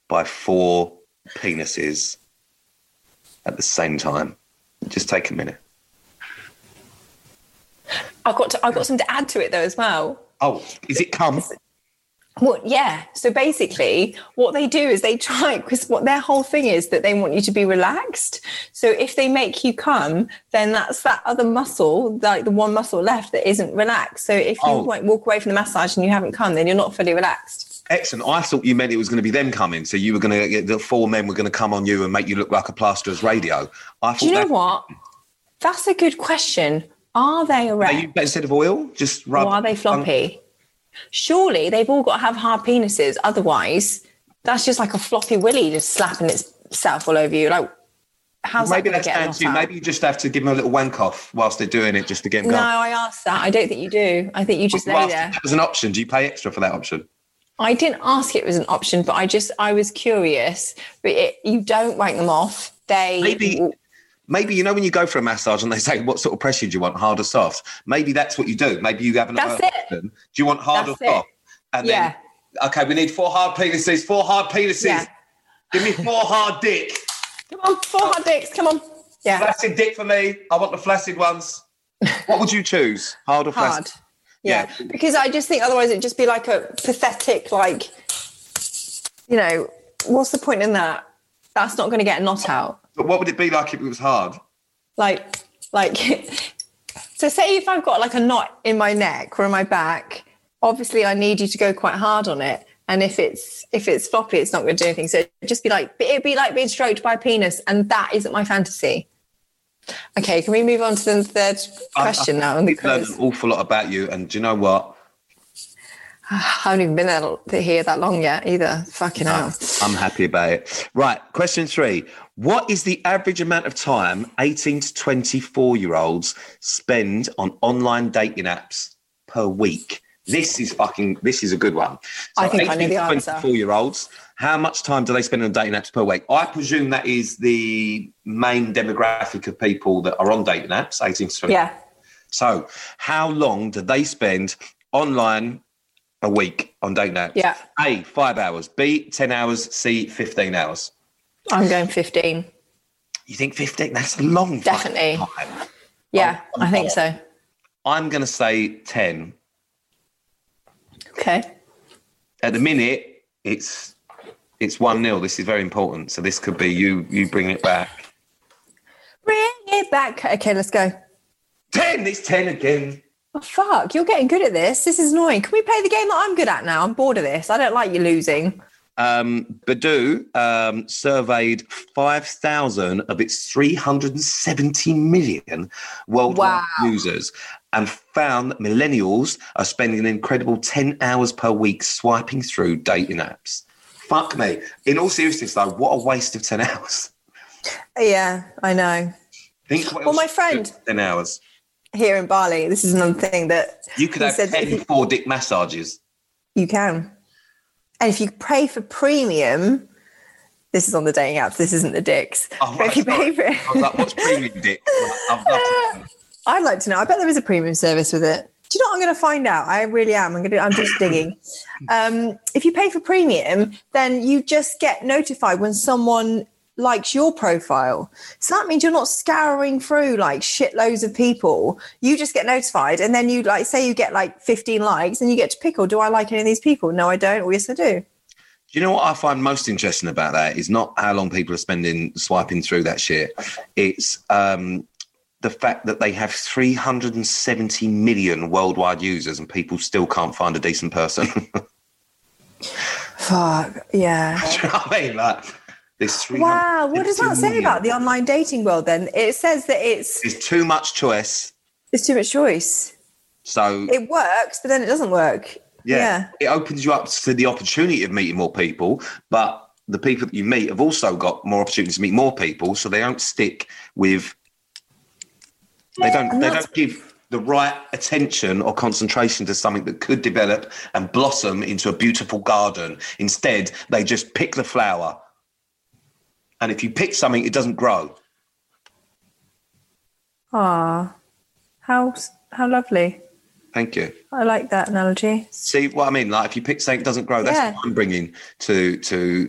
by 4 penises at the same time? Just take a minute. I've got something to add to it though as well. Oh, is it cum? Well, yeah. So basically, what they do is they try, because what their whole thing is that they want you to be relaxed. So if they make you come, then that's that other muscle, like the one muscle left that isn't relaxed. So if you walk away from the massage and you haven't come, then you're not fully relaxed. Excellent. I thought you meant it was going to be them coming. So you were going to get the 4 men were going to come on you and make you look like a plasterer's radio. Do you know what? That's a good question. Are they erect? Are you instead of oil? Just rub. Or are they floppy? Surely they've all got to have hard penises. Otherwise, that's just like a floppy willy just slapping itself all over you. Like, how's that going to get down to you? Maybe you just have to give them a little wank off whilst they're doing it just to get them going. No, I asked that. I don't think you do. I think you just lay there. That was an option. Do you pay extra for that option? I didn't ask it was an option, but I was curious. But you don't wank them off. Maybe, you know, when you go for a massage and they say, what sort of pressure do you want, hard or soft? Maybe that's what you do. Maybe you have an option. Do you want hard or soft? And then, okay, we need 4 hard penises, 4 hard penises. Yeah. Give me 4 hard dick. Come on, 4 hard dicks, come on. Yeah. Flaccid dick for me. I want the flaccid ones. What would you choose, hard or flaccid? Hard. Yeah, because I just think otherwise it'd just be like a pathetic, like, you know, what's the point in that? That's not going to get a knot out. But what would it be like if it was hard? Like, so say if I've got like a knot in my neck or in my back, obviously I need you to go quite hard on it. And if it's floppy, it's not going to do anything. So it'd be like being stroked by a penis, and that isn't my fantasy. Okay, can we move on to the third question now? I've learned an awful lot about you, and do you know what? I haven't even been there here that long yet either. Fucking hell. I'm happy about it. Right, question 3. What is the average amount of time 18 to 24-year-olds spend on online dating apps per week? This is a good one. So I think I know the answer. 24-year-olds, how much time do they spend on dating apps per week? I presume that is the main demographic of people that are on dating apps, 18 to 24. Yeah. So how long do they spend online a week on dating apps? Yeah. A, 5 hours. B, 10 hours. C, 15 hours. I'm going 15. You think 15? That's a long Definitely. time. Yeah, I think so. I'm going to say 10. Okay. At the minute, it's 1-0. This is very important. So this could be you bring it back. Bring it back. Okay, let's go. 10. It's 10 again. Oh, fuck. You're getting good at this. This is annoying. Can we play the game that I'm good at now? I'm bored of this. I don't like you losing. Badoo surveyed 5,000 of its 370 million worldwide users and found that millennials are spending an incredible 10 hours per week swiping through dating apps. Fuck me. In all seriousness, though, what a waste of 10 hours. Yeah, I know. Well, my friend... 10 hours. Here in Bali, this is another thing that... You could have 10 4-dick massages. You can. And if you pay for premium... This is on the dating apps. This isn't the dicks. Oh, right, if you pay for it... I was like, what's premium dick? I'd like to know. I bet there is a premium service with it. Do you know what I'm going to find out? I really am. I'm just digging. If you pay for premium, then you just get notified when someone likes your profile. So that means you're not scouring through like shitloads of people. You just get notified, and then you like say you get like 15 likes, and you get to pick, or do I like any of these people? No, I don't. Or yes, I do. Do you know what I find most interesting about that is not how long people are spending swiping through that shit. It's the fact that they have 370 million worldwide users and people still can't find a decent person. Fuck, yeah. Do you know what I mean? Like, wow, what does that say about the online dating world then? It says that it's too much choice. It's too much choice. So it works, but then it doesn't work. Yeah. It opens you up to the opportunity of meeting more people, but the people that you meet have also got more opportunities to meet more people, so they don't stick with... They don't give the right attention or concentration to something that could develop and blossom into a beautiful garden. Instead, they just pick the flower. And if you pick something, it doesn't grow. Ah, how lovely. Thank you. I like that analogy. See what I mean? Like if you pick something that doesn't grow, that's what I'm bringing to